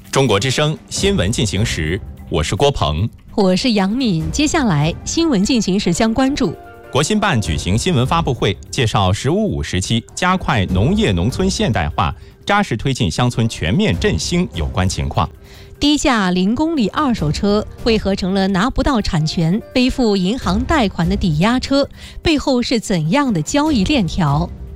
中国之声新闻进行时，我是郭鹏， 我是杨敏。接下来新闻进行时将关注： 国新办举行新闻发布会，介绍“十五五”时期加快农业农村现代化、扎实推进乡村全面振兴有关情况。 低价0公里二手车为何成了拿不到产权、背负银行贷款的抵押车？背后是怎样的交易链条？